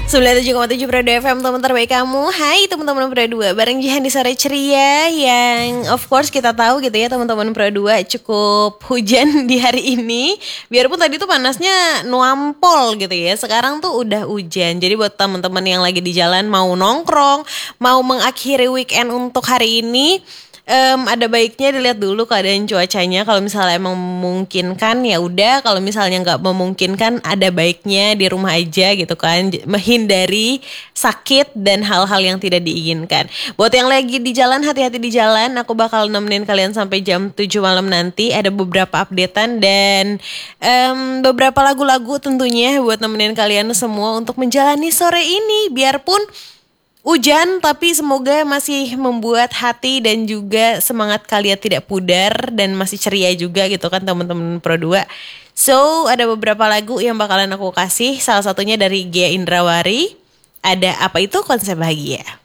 97,7 Pro 2 FM, teman terbaik kamu. Hai teman-teman Pro 2, bareng Jihan di sore ceria. Yang of course kita tahu gitu ya teman-teman Pro 2, cukup hujan di hari ini. Biarpun tadi tuh panasnya nuampol gitu ya, sekarang tuh udah hujan. Jadi buat teman-teman yang lagi di jalan mau nongkrong, mau mengakhiri weekend untuk hari ini, ada baiknya dilihat dulu keadaan cuacanya. Kalau misalnya emang memungkinkan ya udah, kalau misalnya nggak memungkinkan ada baiknya di rumah aja gitu kan, menghindari sakit dan hal-hal yang tidak diinginkan. Buat yang lagi di jalan, hati-hati di jalan. Aku bakal nemenin kalian sampai jam 7 malam nanti. Ada beberapa updatean dan beberapa lagu-lagu tentunya buat nemenin kalian semua untuk menjalani sore ini. Biarpun hujan, tapi semoga masih membuat hati dan juga semangat kalian tidak pudar dan masih ceria juga gitu kan teman-teman Pro 2. So, ada beberapa lagu yang bakalan aku kasih, salah satunya dari Gia Indrawari. Ada Apa Itu Konsep Bahagia.